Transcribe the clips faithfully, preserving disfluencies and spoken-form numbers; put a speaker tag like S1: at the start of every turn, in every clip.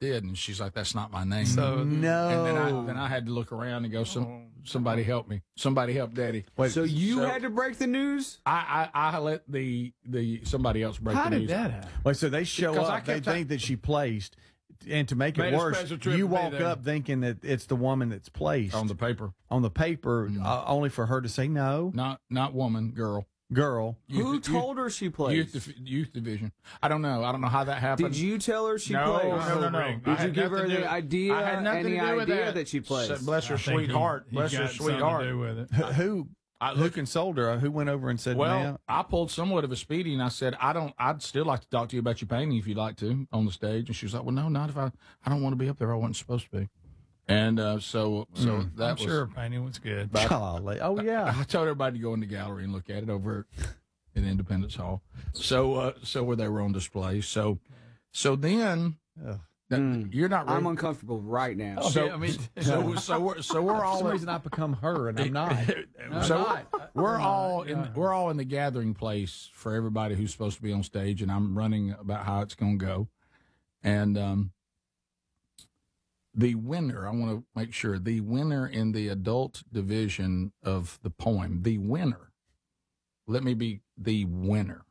S1: did, and she's like, "That's not my name."
S2: So
S3: no.
S1: And then I then I had to look around and go, "Some somebody help me! Somebody help Daddy!"
S3: Wait,
S4: So you
S1: so-
S4: had to break the news?
S1: I, I I let the the somebody else break
S2: how
S1: the
S2: did
S1: news.
S2: that happen?
S3: Wait, so they show
S1: Because I
S3: up, they
S1: kept
S3: think that she placed, and to make
S2: Made
S3: it
S2: a
S3: worse,
S2: special trip
S3: you
S2: to be
S3: walk
S2: there.
S3: up thinking that it's the woman that's placed
S1: on the paper?
S3: on the paper, uh, only for her to say no,
S1: Not not woman, girl.
S3: girl.
S4: Who
S1: Youth-
S4: told her she played?
S1: Youth, Div- youth division. I don't know. I don't know how that happened.
S4: Did you tell her she
S1: No,
S4: played?
S1: no, no, no. I
S4: Did you
S1: had
S4: give her
S1: nothing to
S4: the
S1: do-
S4: idea?
S1: I had nothing
S4: any
S1: to do with
S4: idea
S1: that.
S4: that she plays?
S1: So, bless her
S2: I think
S1: sweetheart.
S2: he-
S1: Bless
S2: he
S1: her
S2: got something
S1: sweetheart.
S2: to do with it.
S3: Who,
S1: I,
S3: who consoled her? Who went over and said,
S1: Well,
S3: "Ma'am"?
S1: I pulled somewhat of a Speedy, and I said, "I don't. I'd still like to talk to you about your painting if you'd like to on the stage." And she was like, "Well, no, not if I. I don't want to be up there. I wasn't supposed to be." And uh, so, so that
S2: I'm
S1: was.
S2: sure her painting was good.
S3: Golly. Oh yeah.
S1: I told everybody to go in the gallery and look at it over in Independence Hall. So, uh, so where they were on display. So, so then that- you're not. Ready.
S4: I'm uncomfortable right now.
S1: So,
S2: Yeah, I mean-
S1: so, so we're so we're
S3: For
S1: all
S3: some
S1: in-
S3: reason, I become her, and I'm not.
S1: so we're all in we're all in the gathering place for everybody who's supposed to be on stage, and I'm running about how it's going to go. And um, the winner, I want to make sure the winner in the adult division of the poem, the winner. Let me be the winner.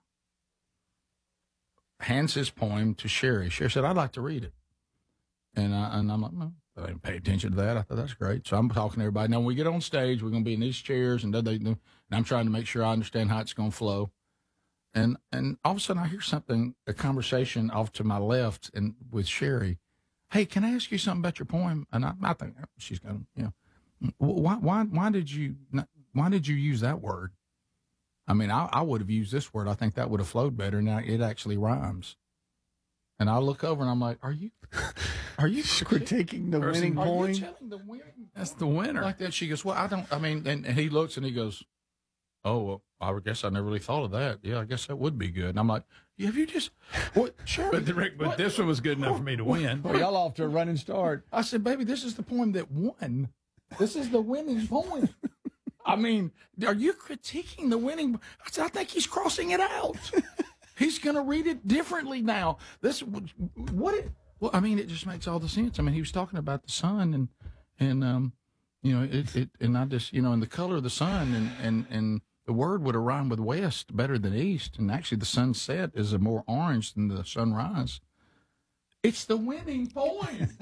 S1: Hands his poem to Sherry. Sherry said, "I'd like to read it." And, I, and I'm like, well, I didn't pay attention to that. I thought that's great. So I'm talking to everybody. Now, when we get on stage, we're going to be in these chairs, and, they, and I'm trying to make sure I understand how it's going to flow. And and all of a sudden, I hear something, a conversation off to my left, and with Sherry. "Hey, can I ask you something about your poem?" And I, I think she's going to, you know, why why why did you not, why did you use that word? I mean, I, I would have used this word. I think that would have flowed better. Now it actually rhymes. And I look over and I'm like, "Are you, are you
S3: Critiquing the winning
S1: Are
S3: point.
S1: you telling the winning
S2: That's the winner.
S1: like that?" She goes, "Well, I don't. I mean," and, and he looks and he goes, "Oh, well, I guess I never really thought of that. Yeah, I guess that would be good." And I'm like, "Yeah, have you just what? Sure."
S2: But, the, Rick, but this one was good enough for me to win.
S3: Well, y'all off to a running start.
S1: I said, "Baby, this is the poem that won. This is the winning poem." I mean, are you critiquing the winning? I said, "I think he's crossing it out. He's going to read it differently now." This, what? It, well, I mean, it just makes all the sense. I mean, he was talking about the sun and and um, you know, it, it and I just, you know, and the color of the sun and and and the word would have rhymed with west better than east, and actually the sunset is a more orange than the sunrise. It's the winning poem.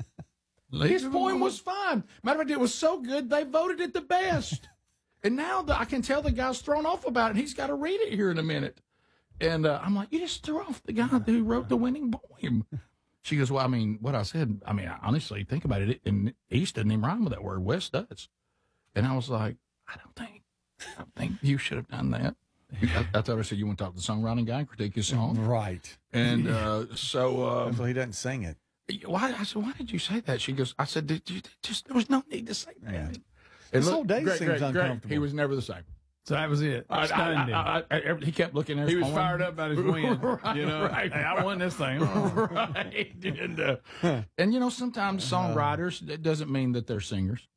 S1: His poem was fine. Matter of fact, it was so good they voted it the best. And now the, I can tell the guy's thrown off about it. He's got to read it here in a minute. And uh, I'm like, "You just threw off the guy who wrote the winning poem." She goes, "Well, I mean, what I said, I mean, honestly, think about it. And East doesn't even rhyme with that word. West does." And I was like, I don't think, I don't think you should have done that. I, I thought I said, "You want to talk to the songwriting guy and critique his song?"
S3: Right.
S1: And uh, so, uh,
S3: So he doesn't sing it.
S1: why? I said, "Why did you say that?" She goes, "I said, did you, just there was no need to say that."
S3: Yeah.
S1: And
S3: This
S1: look,
S3: whole day
S1: Greg,
S3: seems
S1: Greg, Greg,
S3: uncomfortable.
S1: he was never the same.
S2: So that was it.
S1: I,
S2: Stunned him.
S1: I, I, I, I, he kept looking at his
S2: He was
S1: poem.
S2: fired up about his win.
S1: Right,
S2: you know,
S1: right,
S2: hey, I won this thing. Oh.
S1: right. And, uh, and you know, sometimes songwriters, it doesn't mean that they're singers.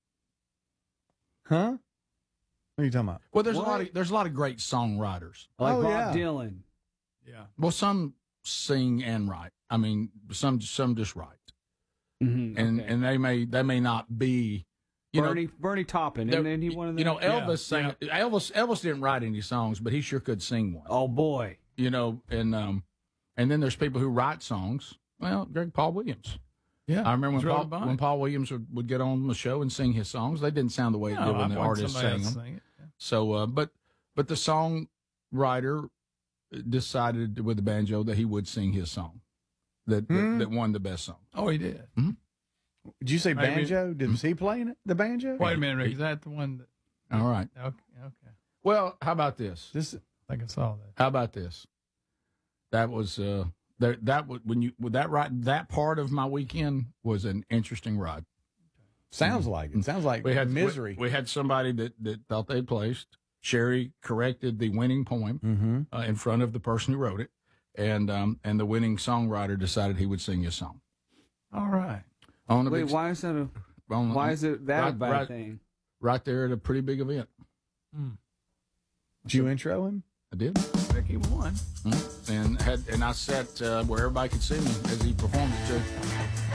S3: Huh? What are you talking about?
S1: Well, there's
S4: What?
S1: a lot of there's a lot of great songwriters.
S4: Like
S3: Oh,
S4: Bob
S3: yeah.
S4: Dylan.
S2: Yeah.
S1: Well, some sing and write. I mean, some some just write,
S4: Mm-hmm.
S1: and and they may they may not be. You
S4: Bernie
S1: know,
S4: Bernie Taupin,
S1: there-
S4: and then he one of them.
S1: you know, Elvis
S2: Yeah,
S1: sang. Elvis Elvis didn't write any songs, but he sure could sing one.
S4: Oh boy,
S1: You know, and um, and then there's people who write songs. Well, Greg Paul Williams.
S2: Yeah.
S1: I remember when
S2: It's really
S1: Paul,
S2: fun.
S1: when Paul Williams would, would get on the show and sing his songs. They didn't sound the way it
S2: No,
S1: did when
S2: I
S1: the
S2: want
S1: artist
S2: somebody
S1: sang
S2: else
S1: them.
S2: to sing it. Yeah.
S1: So, uh, but but the songwriter decided with the banjo that he would sing his song that
S3: Hmm.
S1: that, that won the best song.
S2: Oh, he did.
S3: Did you say
S2: Maybe-
S3: banjo? Did was he playing it? The banjo?
S2: Wait a minute, Rick. Is that the one that?
S1: All right.
S2: Okay. Okay.
S1: Well, how about this?
S3: This
S2: I think I saw that.
S1: How about this? That was uh, that that would when you with that ride that part of my weekend was an interesting ride.
S3: sounds like it. Sounds like
S1: We had
S3: misery.
S1: We, we had somebody that, that thought they'd placed. Sherry corrected the winning poem
S3: mm-hmm.
S1: uh, in front of the person who wrote it, and um, and the winning songwriter decided he would sing his song.
S2: All right.
S1: On a
S4: wait,
S1: big,
S4: why is that a
S1: on,
S4: why is it that a
S1: right-
S4: bad
S1: right-
S4: thing?
S1: right there at a pretty big event?
S3: Did you intro him?
S1: I did,
S2: Ricky won.
S1: Mhm. and had and I sat uh, where everybody could see me as he performed it too.